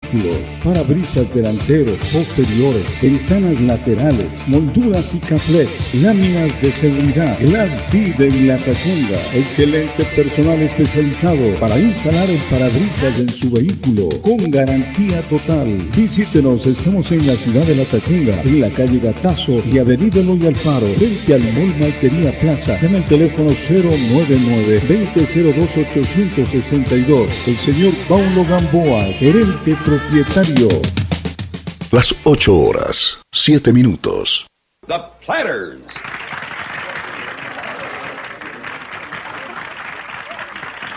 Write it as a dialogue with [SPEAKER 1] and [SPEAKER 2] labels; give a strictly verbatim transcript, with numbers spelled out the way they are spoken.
[SPEAKER 1] vehículos, parabrisas delanteros, posteriores, ventanas laterales, molduras y caplex, láminas de seguridad, Glass Vide en La Tacunga, excelente personal especializado para instalar el parabrisas en su vehículo con garantía total. Visítenos, estamos en la ciudad de La Tacunga, en la calle Gatazo y avenida Eloy Alfaro, frente al Mall Maltería Plaza. Llama al teléfono cero nueve nueve, veinte cero dos, ochocientos sesenta y dos. El señor Paulo Gamboa, gerente propietario.
[SPEAKER 2] Las ocho horas, siete minutos.
[SPEAKER 3] The Platters.